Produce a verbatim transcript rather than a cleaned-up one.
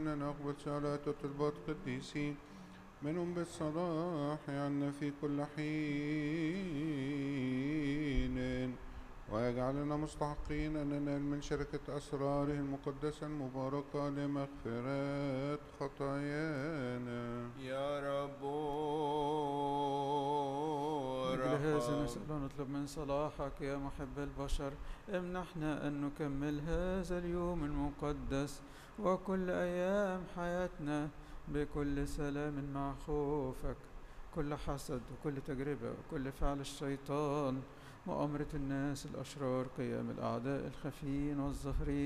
أن نقبل صلاة وطلبات قديسين منهم بالصلاح عنا في كل حين، ويجعلنا مستحقين أن ننال من شركة أسراره المقدسة المباركة لمغفرة خطايانا. يا رب لأجل هذا ارحم. نسأل ونطلب من صلاحك يا محب البشر، امنحنا أن نكمل هذا اليوم المقدس وكل أيام حياتنا بكل سلام مع خوفك، كل حسد وكل تجربة وكل فعل الشيطان، مؤامرة الناس الأشرار، قيام الأعداء الخفيين والظاهرين